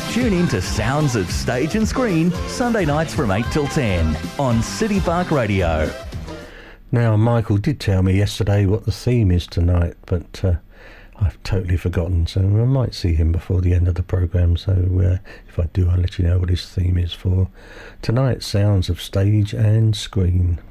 Tune in to Sounds of Stage and Screen, Sunday nights from 8 till 10 on City Park Radio. Now, Michael did tell me yesterday what the theme is tonight, but I've totally forgotten, so I might see him before the end of the programme, so if I do, I'll let you know what his theme is for tonight. Sounds of Stage and Screen.